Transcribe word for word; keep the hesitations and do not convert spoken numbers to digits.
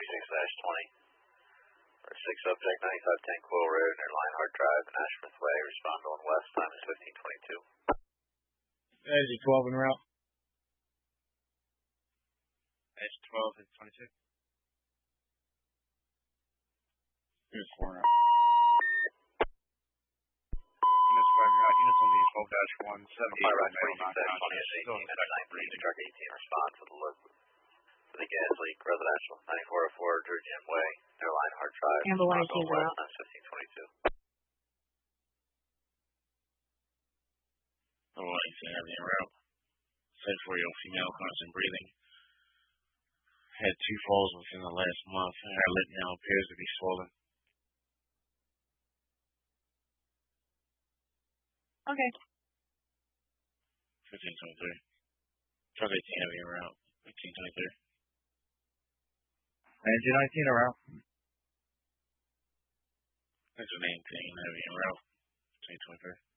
twenty-six twenty. Or six subject ninety-five ten Quill Road near Linehart Drive and Ashworth Way. Respond on west. Time is fifteen twenty-two. Edge twelve en route. Edge twelve and twenty-two. Unit four en route. Units four en route. Units only twelve dash one seventy-eight. Fire right twenty-six twenty-eight eighteen nineteen to truck eighteen. Respond for the local. For the gas leak, residential, ninety-four oh four George M. Way, near Linehart Drive. Amber one eighteen west, time fifteen twenty-two. Oh, eighteen Avenue route. Said for your female constant breathing. Had two falls within the last month, and her lip now appears to be swollen. Okay. fifteen twenty-three. Truck eighteen Avenue route. fifteen twenty-three. Engine nineteen around. That's an eighteen Avenue route. fifteen twenty-three.